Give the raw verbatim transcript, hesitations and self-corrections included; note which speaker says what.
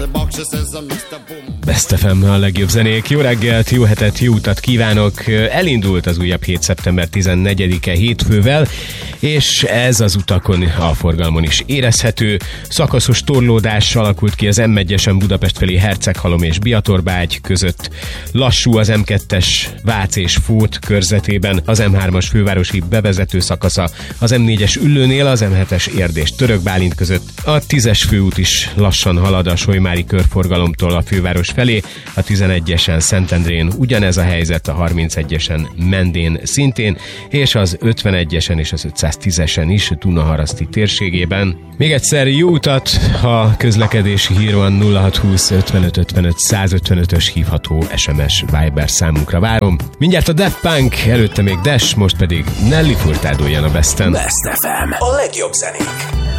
Speaker 1: Best ef em, a legjobb zenék. Jó reggelt, jó hetet, jó utat kívánok. Elindult az újabb hét szeptember tizennegyedike hétfővel, és ez az utakon, a forgalmon is érezhető. Szakaszos torlódás alakult ki az em egyesen Budapest felé Herceghalom és Biatorbágy között. Lassú az em kettes Vác és Fót körzetében, az em hármas fővárosi bevezető szakasza, az em négyes Üllőnél, az em hetes Érdés Török Bálint között. A tízes főút is lassan halad a Solymári körforgalomtól a főváros felé, a tizenegyesen Szentendrén ugyanez a helyzet, a harmincegyesen Mendén szintén, és az ötvenegyesen és az ötszáztízesen is Dunaharaszti térségében. Még egyszer jó utat, ha közlekedési hír van, nulla hatszázhúsz ötvenöt ötvenöt százötvenötös hívható es em es Viber számunkra várom. Mindjárt a Daft Punk, előtte még Dash, most pedig Nelly Furtado jön a Besten.
Speaker 2: Best ef em, a legjobb zenék.